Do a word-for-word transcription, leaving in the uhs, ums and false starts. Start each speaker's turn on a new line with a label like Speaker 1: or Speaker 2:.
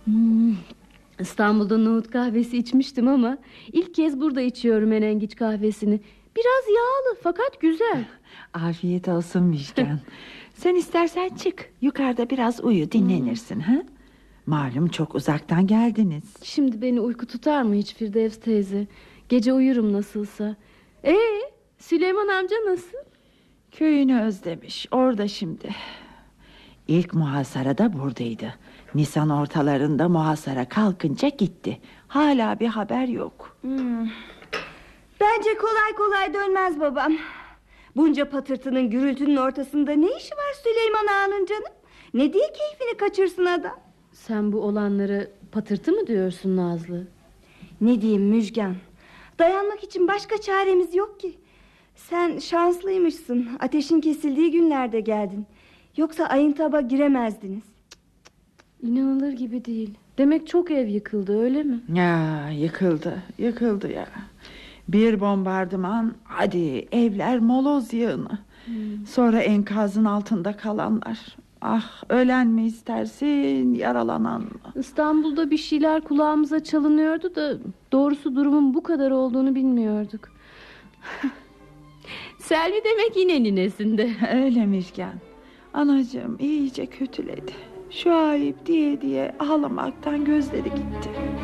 Speaker 1: Hmm, İstanbul'da nohut kahvesi içmiştim ama ilk kez burada içiyorum menengiç kahvesini. Biraz yağlı fakat güzel.
Speaker 2: Afiyet olsun Müjgan. Sen istersen çık, yukarıda biraz uyu, dinlenirsin. Hmm. ha? Malum çok uzaktan geldiniz.
Speaker 1: Şimdi beni uyku tutar mı hiç Firdevs teyze? Gece uyurum nasılsa. Ee, Süleyman amca nasıl?
Speaker 2: Köyünü özlemiş, orada şimdi. İlk muhasarada buradaydı. Nisan ortalarında muhasara kalkınca gitti. Hala bir haber yok.
Speaker 3: Hmm. Bence kolay kolay dönmez babam. Bunca patırtının, gürültünün ortasında ne işi var Süleyman Ağa'nın canım? Ne diye keyfini kaçırsın adam?
Speaker 1: Sen bu olanlara patırtı mı diyorsun Nazlı?
Speaker 3: Ne diyeyim Müjgan? Dayanmak için başka çaremiz yok ki. Sen şanslıymışsın. Ateşin kesildiği günlerde geldin. Yoksa Ayıntap'a giremezdiniz.
Speaker 1: İnanılır gibi değil. Demek çok ev yıkıldı, öyle mi?
Speaker 2: Ya yıkıldı, yıkıldı ya. Bir bombardıman, hadi evler moloz yığını. Hmm. Sonra enkazın altında kalanlar. Ah, ölen mi istersin, yaralanan mı?
Speaker 1: İstanbul'da bir şeyler kulağımıza çalınıyordu da doğrusu durumun bu kadar olduğunu bilmiyorduk. Selvi demek yine ninesinde.
Speaker 2: Öyle Müjgan. Anacığım iyice kötüledi. Şu ayıp diye diye ağlamaktan gözleri gitti.